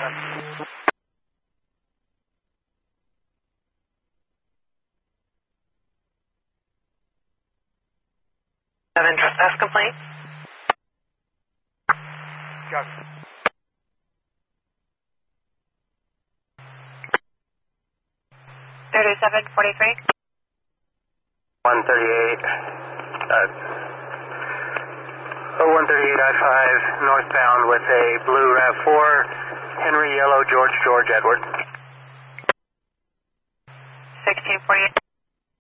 Seven trespass complaint. Got it. 3743. 138. 0138 I-5 northbound with a blue RAV4, Henry Yellow George Edward. 1648.